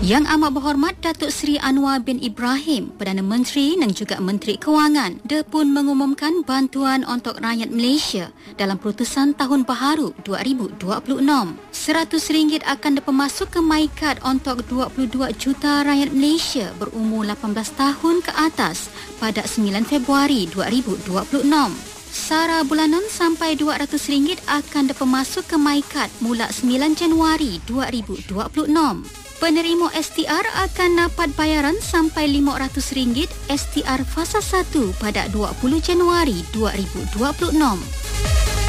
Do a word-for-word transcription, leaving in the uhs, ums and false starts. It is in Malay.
Yang Amat Berhormat Datuk Seri Anwar bin Ibrahim, Perdana Menteri dan juga Menteri Kewangan, dia pun mengumumkan bantuan untuk rakyat Malaysia dalam Perutusan Tahun Baharu dua ribu dua puluh enam. seratus ringgit akan dipemasuk ke MyKad untuk dua puluh dua juta rakyat Malaysia berumur lapan belas tahun ke atas pada sembilan Februari dua ribu dua puluh enam. Sara bulanan sampai dua ratus ringgit akan dipemasuk ke MyKad mula sembilan Januari dua ribu dua puluh enam. Penerima S T R akan dapat bayaran sampai lima ratus ringgit S T R fasa satu pada dua puluh Januari dua ribu dua puluh enam.